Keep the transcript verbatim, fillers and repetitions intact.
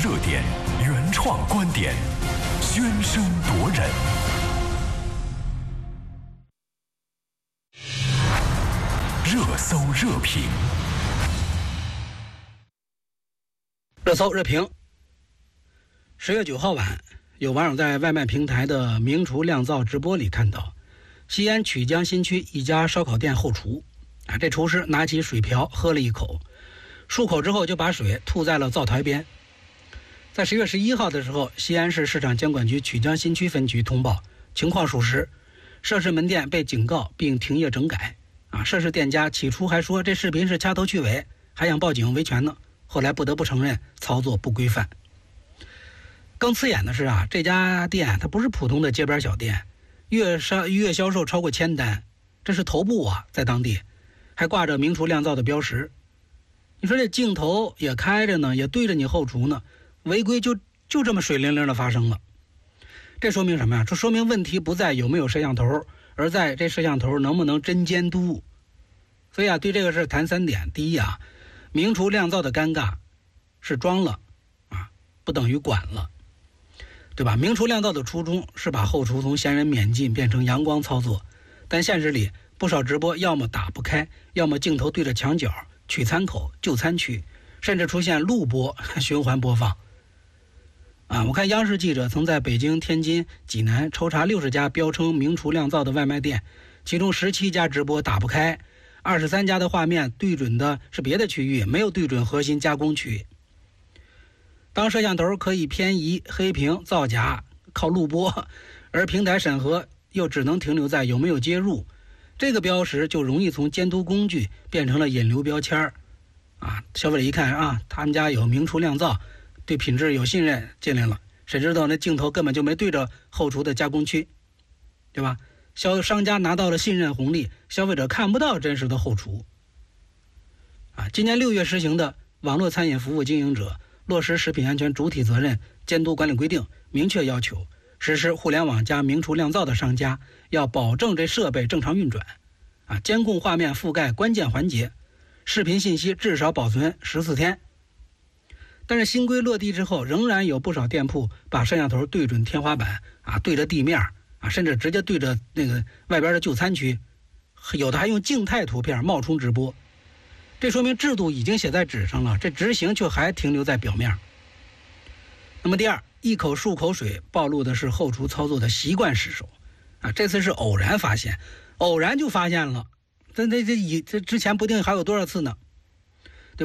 热点，原创观点，喧声夺人。热搜热评， 热搜热评。十月九号晚，有网友在外卖平台的名厨酿造直播里看到，西安曲江新区一家烧烤店后厨，啊，这厨师拿起水瓢喝了一口，漱口之后就把水吐在了灶台边。在十月十一号的时候，西安市市场监管局曲江新区分局通报情况属实，涉事门店被警告并停业整改。啊，涉事店家起初还说这视频是掐头去尾，还想报警维权呢，后来不得不承认操作不规范。更刺眼的是啊，这家店它不是普通的街边小店，月销月销售超过千单，这是头部啊，在当地还挂着名厨酿造的标识。你说这镜头也开着呢，也对着你后厨呢，违规就就这么水灵灵的发生了。这说明什么呀？这说明问题不在有没有摄像头，而在这摄像头能不能真监督。所以啊，对这个事谈三点。第一啊，名厨酿造的尴尬是装了啊，不等于管了，对吧？名厨酿造的初衷是把后厨从闲人免进变成阳光操作，但现实里不少直播要么打不开，要么镜头对着墙角、取餐口、就餐区，甚至出现录播循环播放。啊，我看央视记者曾在北京、天津、济南抽查六十家标称名厨酿造的外卖店，其中十七家直播打不开，二十三家的画面对准的是别的区域，没有对准核心加工区。当摄像头可以偏移、黑屏、造假，靠录播，而平台审核又只能停留在有没有接入，这个标识就容易从监督工具变成了引流标签啊，消费者一看啊，他们家有名厨酿造，对品质有信任进来了，谁知道那镜头根本就没对着后厨的加工区，对吧？消商家拿到了信任红利，消费者看不到真实的后厨。啊，今年六月实行的网络餐饮服务经营者落实食品安全主体责任监督管理规定，明确要求实施互联网加名厨酿造的商家要保证这设备正常运转，啊，监控画面覆盖关键环节，视频信息至少保存十四天。但是新规落地之后，仍然有不少店铺把摄像头对准天花板啊，对着地面啊，甚至直接对着那个外边的就餐区，有的还用静态图片冒充直播。这说明制度已经写在纸上了，这执行却还停留在表面。那么第二，一口漱口水暴露的是后厨操作的习惯失守啊，这次是偶然发现，偶然就发现了，这这这以这之前不定还有多少次呢。